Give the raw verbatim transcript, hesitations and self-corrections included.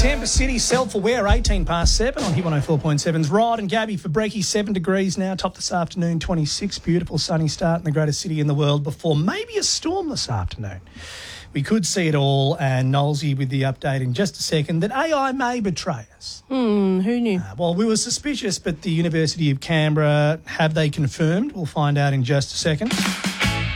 Tampa City, self-aware, eighteen past seven on Hit one oh four point seven's Rod and Gabby for Breaky, seven degrees now, top this afternoon, twenty-six. Beautiful sunny start in the greatest city in the world before maybe a storm this afternoon. We could see it all, and Nolsey with the update in just a second that A I may betray us. Hmm, who knew? Uh, well, we were suspicious, but the University of Canberra, have they confirmed? We'll find out in just a second.